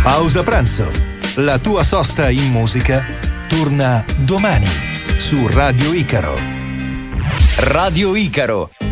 Pausa pranzo. La tua sosta in musica torna domani su Radio Icaro. Radio Icaro.